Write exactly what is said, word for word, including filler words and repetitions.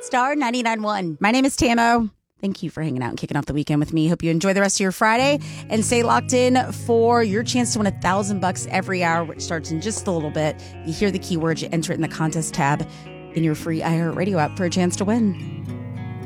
Star ninety-nine point one. My name is Tamo. Thank you for hanging out and kicking off the weekend with me. Hope you enjoy the rest of your Friday and stay locked in for your chance to win a thousand bucks every hour, which starts in just a little bit. You hear the keywords, you enter it in the contest tab in your free iHeartRadio app for a chance to win.